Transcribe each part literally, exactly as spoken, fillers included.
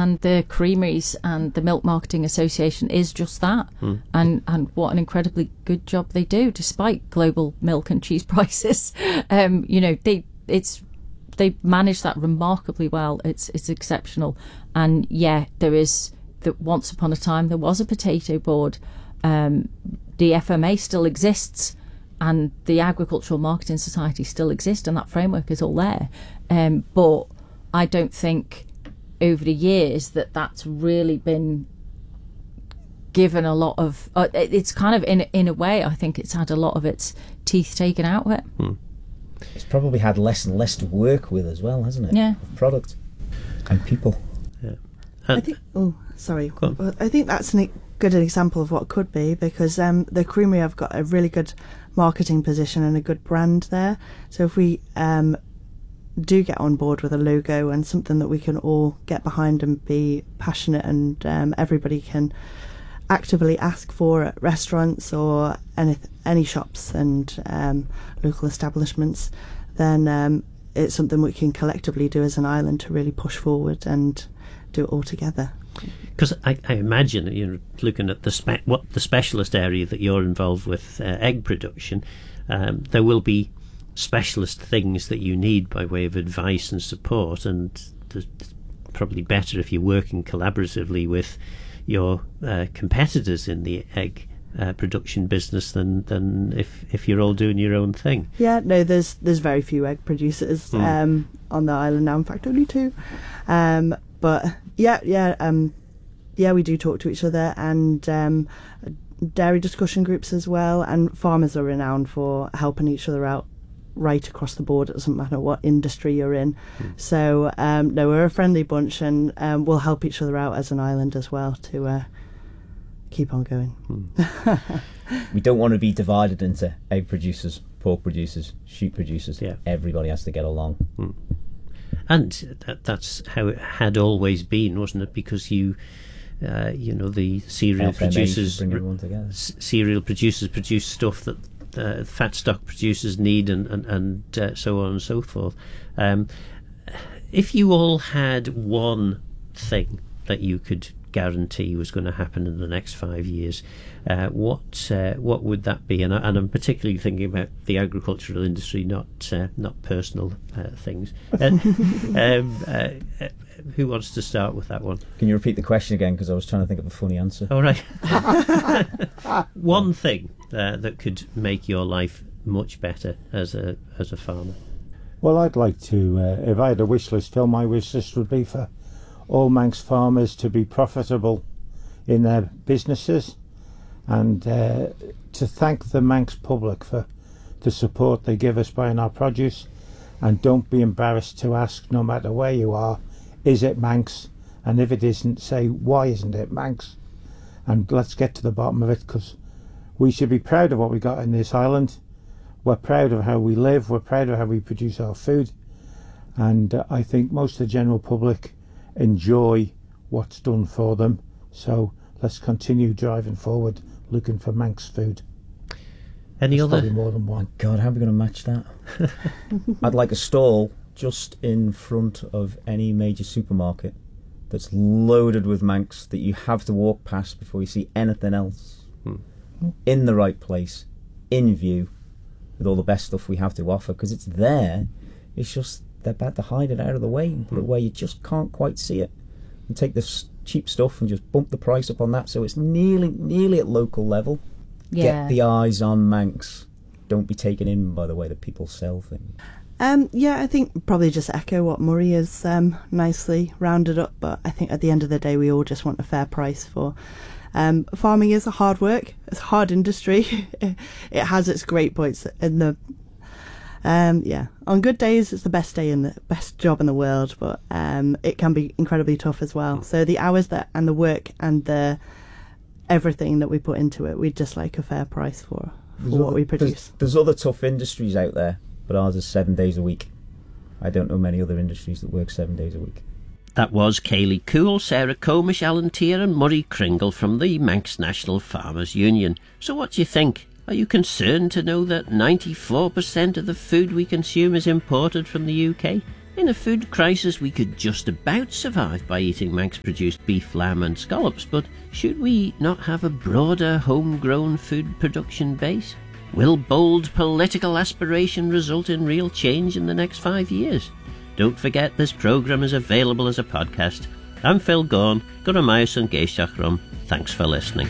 and the creameries and the Milk Marketing Association is just that. Mm. And and what an incredibly good job they do, despite global milk and cheese prices. Um, you know, they it's they manage that remarkably well. It's it's exceptional. And yeah, there is that. Once upon a time, there was a potato board. Um, the F M A still exists, and the Agricultural Marketing Society still exists, and that framework is all there. Um, but I don't think over the years that that's really been given a lot of uh, it's kind of in in a way I think it's had a lot of its teeth taken out of it. Hmm. It's probably had less and less to work with as well, hasn't it? Yeah. Of product and people. Yeah. I think oh sorry well, I think that's a good example of what could be, because um, the creamery have got a really good marketing position and a good brand there. So if we um, do get on board with a logo and something that we can all get behind and be passionate, and um, everybody can actively ask for at restaurants or any any shops and um, local establishments, then um, it's something we can collectively do as an island to really push forward and do it all together. Because I, I imagine, you know, looking at the spe- what the specialist area that you're involved with, uh, egg production, um, there will be specialist things that you need by way of advice and support, and it's probably better if you're working collaboratively with your uh, competitors in the egg uh, production business than than if if you're all doing your own thing. Yeah, no, there's there's very few egg producers mm. um, on the island now. In fact, only two. Um, but yeah, yeah, um, yeah, we do talk to each other, and um, dairy discussion groups as well. And farmers are renowned for helping each other out right across the board. It doesn't matter what industry you're in. Mm. So um, no, we're a friendly bunch, and um, we'll help each other out as an island as well to uh, keep on going. Mm. We don't want to be divided into egg producers, pork producers, sheep producers. Yeah. Everybody has to get along. Mm. And that, that's how it had always been, wasn't it? Because you, uh, you know, the cereal F M A producers, bring everyone together. C- cereal producers produce stuff that uh, fat stock producers need, and and, and uh, so on and so forth. Um, if you all had one thing that you could guarantee was going to happen in the next five years, uh, what uh, what would that be? And, I, and I'm particularly thinking about the agricultural industry, not uh, not personal uh, things. Uh, um, uh, uh, who wants to start with that one? Can you repeat the question again? Because I was trying to think of a funny answer. All right. One thing uh, that could make your life much better as a as a farmer. Well, I'd like to, uh, if I had a wish list, Phil, my wish list would be for all Manx farmers to be profitable in their businesses, and uh, to thank the Manx public for the support they give us buying our produce. And don't be embarrassed to ask, no matter where you are, is it Manx? And if it isn't, say, why isn't it Manx? And let's get to the bottom of it, because we should be proud of what we got in this island. We're proud of how we live, we're proud of how we produce our food, and uh, I think most of the general public enjoy what's done for them. So let's continue driving forward, looking for Manx food. Any There's other? Probably more than one. God, how are we going to match that? I'd like a stall just in front of any major supermarket that's loaded with Manx that you have to walk past before you see anything else. Hmm. In the right place, in view, with all the best stuff we have to offer, because it's there. It's just they're about to hide it out of the way and put it where you just can't quite see it, and take this cheap stuff and just bump the price up on that, so it's nearly nearly at local level. Yeah. Get the eyes on Manx. Don't be taken in by the way that people sell things. Um, yeah, I think probably just echo what Murray has um, nicely rounded up, but I think at the end of the day we all just want a fair price for um, farming is a hard work, it's a hard industry. It has its great points in the um, yeah, on good days it's the best day in the best job in the world, but um, it can be incredibly tough as well. So the hours that and the work and the everything that we put into it, we'd just like a fair price for, for what other, we produce. There's, there's other tough industries out there, but ours is seven days a week. I don't know many other industries that work seven days a week. That was Kaylee Cool, Sarah Comish, Alan Tier and Murray Kringle from the Manx National Farmers Union. So what do you think? Are you concerned to know that ninety-four percent of the food we consume is imported from the U K? In a food crisis, we could just about survive by eating Manx-produced beef, lamb and scallops, but should we not have a broader homegrown food production base? Will bold political aspiration result in real change in the next five years? Don't forget this programme is available as a podcast. I'm Phil Gorn, Guramaus and Geishachrum. Thanks for listening.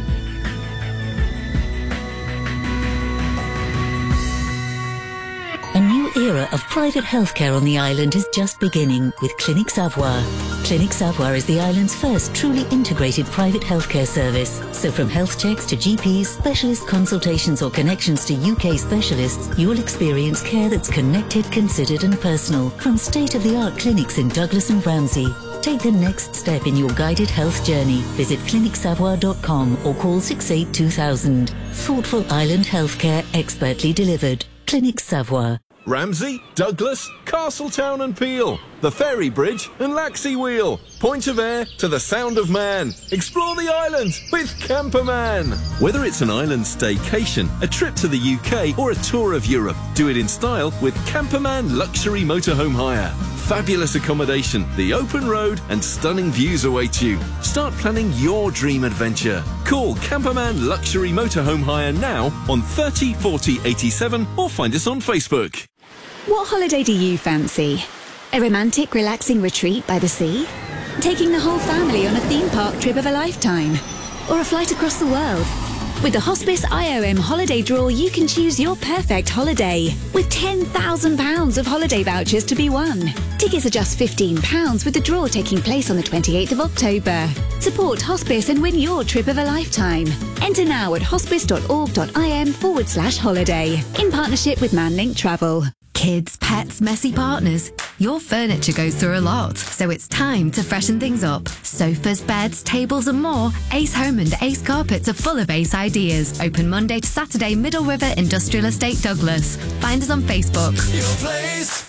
A new era of private healthcare on the island is just beginning with Clinic Savoie. Clinic Savoie is the island's first truly integrated private healthcare service. So from health checks to G Ps, specialist consultations or connections to U K specialists, you'll experience care that's connected, considered and personal from state-of-the-art clinics in Douglas and Ramsey. Take the next step in your guided health journey. Visit clinic savoie dot com or call six eight two thousand. Thoughtful island healthcare expertly delivered. Clinic Savoie. Ramsey, Douglas, Castletown and Peel, the Ferry Bridge and Laxey Wheel, Point of Ayr to the Sound of Man. Explore the island with Camperman. Whether it's an island staycation, a trip to the U K or a tour of Europe, do it in style with Camperman Luxury Motorhome Hire. Fabulous accommodation, the open road and stunning views await you. Start planning your dream adventure. Call Camperman Luxury Motorhome Hire now on thirty forty eighty-seven or find us on Facebook. What holiday do you fancy? A romantic, relaxing retreat by the sea? Taking the whole family on a theme park trip of a lifetime? Or a flight across the world? With the Hospice I O M Holiday Draw, you can choose your perfect holiday with ten thousand pounds of holiday vouchers to be won. Tickets are just fifteen pounds with the draw taking place on the twenty-eighth of October. Support Hospice and win your trip of a lifetime. Enter now at hospice.org.im forward slash holiday in partnership with Manlink Travel. Kids, pets, messy partners. Your furniture goes through a lot, so it's time to freshen things up. Sofas, beds, tables and more. Ace Home and Ace Carpets are full of Ace ideas. Open Monday to Saturday, Middle River Industrial Estate, Douglas. Find us on Facebook. Your place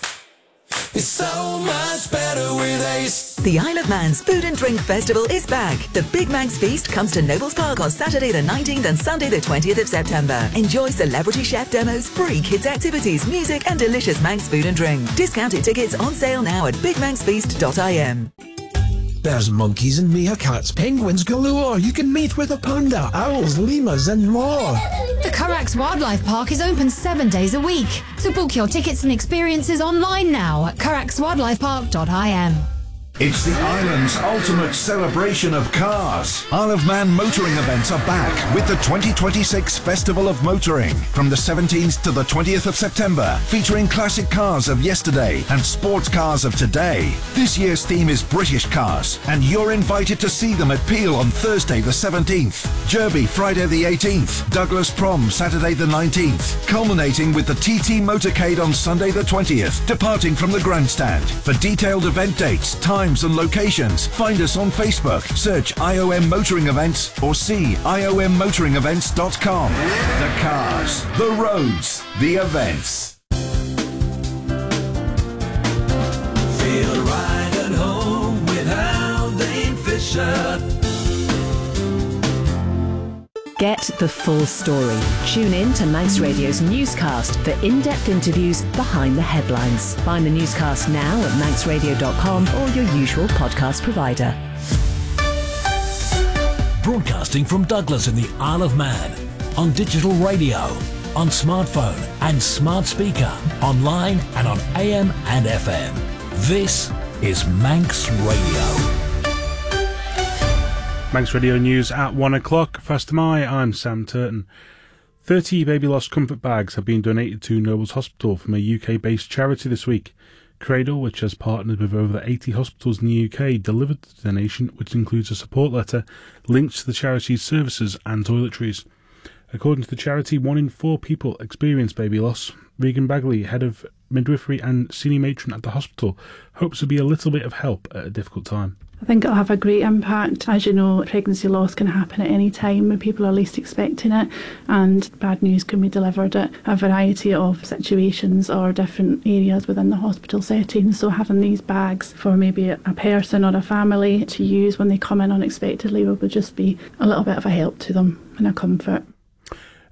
is so much better with Ace. The Isle of Man's Food and Drink Festival is back. The Big Manx Feast comes to Nobles Park on Saturday the nineteenth and Sunday the twentieth of September. Enjoy celebrity chef demos, free kids activities, music and delicious Manx food and drink. Discounted tickets on sale now at big manx feast dot I M. There's monkeys and meerkats, penguins galore. You can meet with a panda, owls, lemurs and more. The Currax Wildlife Park is open seven days a week. So book your tickets and experiences online now at currax wildlife park dot I M. It's the island's ultimate celebration of cars. Isle of Man motoring events are back with the twenty twenty-six Festival of Motoring from the seventeenth to the twentieth of September, featuring classic cars of yesterday and sports cars of today. This year's theme is British cars, and you're invited to see them at Peel on Thursday the seventeenth, Derby Friday the eighteenth, Douglas Prom Saturday the nineteenth, culminating with the T T Motorcade on Sunday the twentieth, departing from the grandstand. For detailed event dates, time and locations, find us on Facebook, search I O M Motoring Events or see I O M motoring events dot com. The cars, the roads, the events. Feel right at home with Haldane Fisher. Get the full story. Tune in to Manx Radio's newscast for in-depth interviews behind the headlines. Find the newscast now at manx radio dot com or your usual podcast provider. Broadcasting from Douglas in the Isle of Man, on digital radio, on smartphone and smart speaker, online and on A M and F M. This is Manx Radio. Manx Radio News at one o'clock. First of May, I'm Sam Turton. thirty Baby Loss comfort bags have been donated to Nobles Hospital from a U K-based charity this week. Cradle, which has partnered with over eighty hospitals in the U K, delivered the donation, which includes a support letter linked to the charity's services and toiletries. According to the charity, one in four people experience baby loss. Regan Bagley, head of midwifery and senior matron at the hospital, hopes to be a little bit of help at a difficult time. I think it'll have a great impact. As you know, pregnancy loss can happen at any time when people are least expecting it, and bad news can be delivered at a variety of situations or different areas within the hospital setting. So having these bags for maybe a person or a family to use when they come in unexpectedly will just be a little bit of a help to them and a comfort.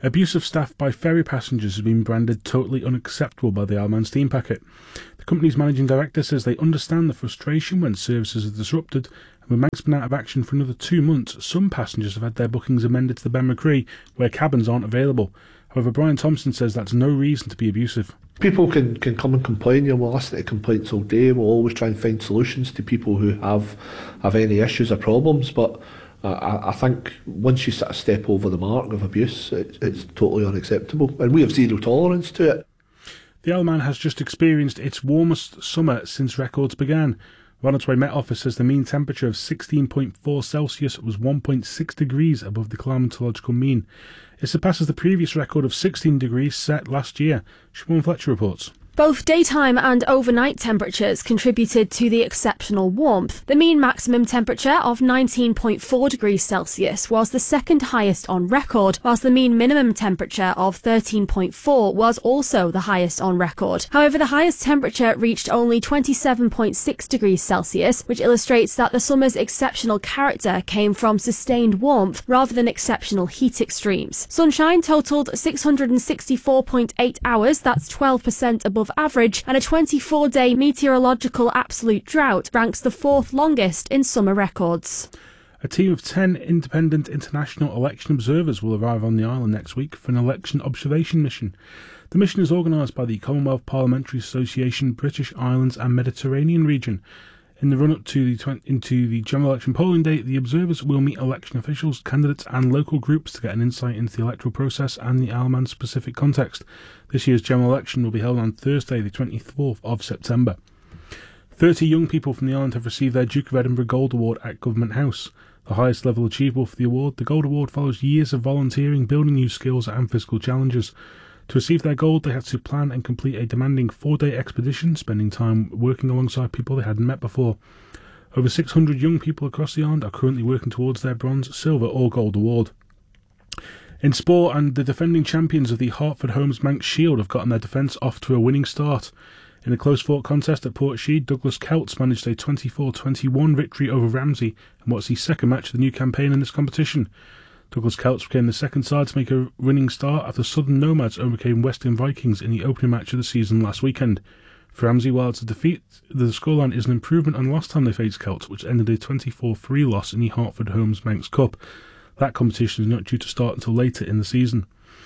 Abuse of staff by ferry passengers has been branded totally unacceptable by the Isle of Man Steam Packet. The company's managing director says they understand the frustration when services are disrupted, and with Manx been out of action for another two months, some passengers have had their bookings amended to the Ben McCree, where cabins aren't available. However, Brian Thompson says that's no reason to be abusive. People can, can come and complain. You know, we'll listen to complaints all day. We'll always try and find solutions to people who have have any issues or problems, but I, I think once you sort of step over the mark of abuse, it, it's totally unacceptable, and we have zero tolerance to it. The Isle of Man has just experienced its warmest summer since records began. Ronaldsway Met Office says the mean temperature of sixteen point four Celsius was one point six degrees above the climatological mean. It surpasses the previous record of sixteen degrees set last year. Siobhan Fletcher reports. Both daytime and overnight temperatures contributed to the exceptional warmth. The mean maximum temperature of nineteen point four degrees Celsius was the second highest on record, whilst the mean minimum temperature of thirteen point four was also the highest on record. However, the highest temperature reached only twenty-seven point six degrees Celsius, which illustrates that the summer's exceptional character came from sustained warmth rather than exceptional heat extremes. Sunshine totalled six hundred sixty-four point eight hours, that's twelve percent above average, and a twenty-four day meteorological absolute drought ranks the fourth longest in summer records. A team of ten independent international election observers will arrive on the island next week for an election observation mission. The mission is organised by the Commonwealth Parliamentary Association, British Islands and Mediterranean region. In the run-up to the tw- into the general election polling day, the observers will meet election officials, candidates and local groups to get an insight into the electoral process and the Isle of Man's specific context. This year's general election will be held on Thursday, the twenty-fourth of September. Thirty young people from the island have received their Duke of Edinburgh Gold Award at Government House. The highest level achievable for the award, the Gold Award follows years of volunteering, building new skills and physical challenges. To receive their gold, they had to plan and complete a demanding four-day expedition, spending time working alongside people they hadn't met before. Over six hundred young people across the island are currently working towards their bronze, silver or gold award. In sport, and the defending champions of the Hertford Homes Manx Shield have gotten their defence off to a winning start. In a close-fought contest at Portshead, Douglas Celts managed a twenty-four twenty-one victory over Ramsey in what's the second match of the new campaign in this competition. Douglas Celts became the second side to make a winning start after Southern Nomads overcame Western Vikings in the opening match of the season last weekend. For Ramsey, while it's a defeat, the scoreline is an improvement on last time they faced Celts, which ended a twenty-four three loss in the Hertford Homes Manx Cup. That competition is not due to start until later in the season.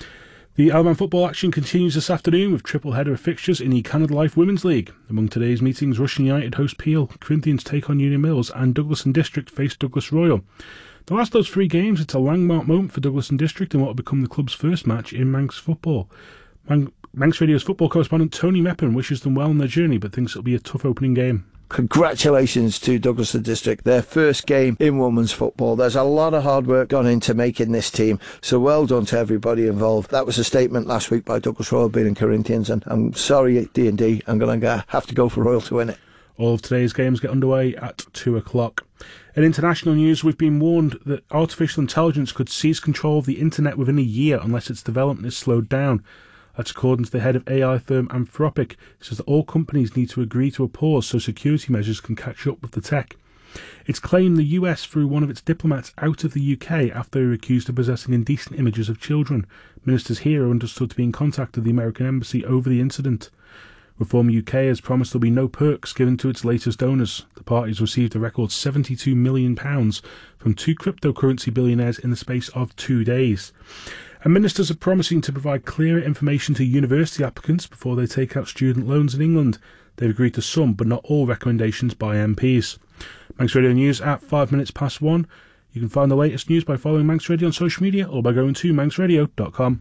The Isle of Man football action continues this afternoon with triple header of fixtures in the Canada Life Women's League. Among today's meetings, Rushden United host Peel, Corinthians take on Union Mills and Douglas and District face Douglas Royal. The last of those three games, it's a landmark moment for Douglas and District in what will become the club's first match in Manx football. Man- Manx Radio's football correspondent Tony Meppen wishes them well on their journey, but thinks it'll be a tough opening game. Congratulations to Douglas and District, their first game in women's football. There's a lot of hard work gone into making this team, so well done to everybody involved. That was a statement last week by Douglas Royal beating Corinthians, and I'm sorry D and D, I'm going to have to go for Royal to win it. All of today's games get underway at two o'clock. In international news, we've been warned that artificial intelligence could seize control of the internet within a year unless its development is slowed down. That's according to the head of A I firm Anthropic. He says that all companies need to agree to a pause so security measures can catch up with the tech. It's claimed the U S threw one of its diplomats out of the U K after they were accused of possessing indecent images of children. Ministers here are understood to be in contact with the American embassy over the incident. Reform U K has promised there will be no perks given to its latest donors. The party's received a record seventy-two million pounds from two cryptocurrency billionaires in the space of two days. And ministers are promising to provide clearer information to university applicants before they take out student loans in England. They've agreed to some, but not all, recommendations by M Ps. Manx Radio News at five minutes past one. You can find the latest news by following Manx Radio on social media or by going to manx radio dot com.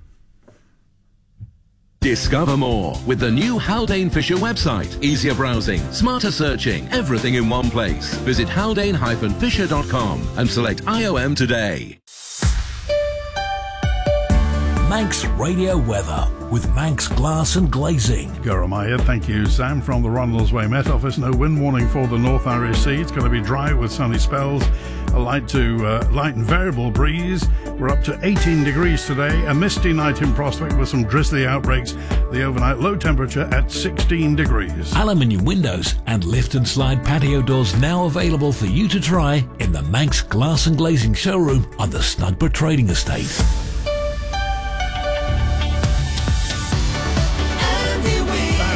Discover more with the new Haldane Fisher website. Easier browsing, smarter searching, everything in one place. Visit haldane dash fisher dot com and select I O M today. Manx Radio Weather with Manx Glass and Glazing. Goromaya, thank you, Sam. From the Ronaldsway Met Office, no wind warning for the North Irish Sea. It's going to be dry with sunny spells, a light to uh, light and variable breeze. We're up to eighteen degrees today, a misty night in prospect with some drizzly outbreaks. The overnight low temperature at sixteen degrees. Aluminium windows and lift and slide patio doors now available for you to try in the Manx Glass and Glazing showroom on the Snugborough Trading Estate.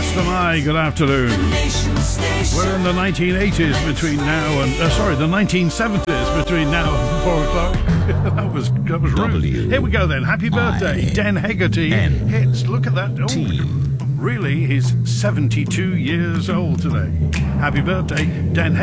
Festamai, good afternoon. We're in the nineteen eighties between now and... Uh, sorry, the nineteen seventies between now and four o'clock. that was that was rude. W Here we go then. Happy birthday, I Den Hegarty. N hits. Look at that. Oh, really, he's seventy-two years old today. Happy birthday, Den Hegarty.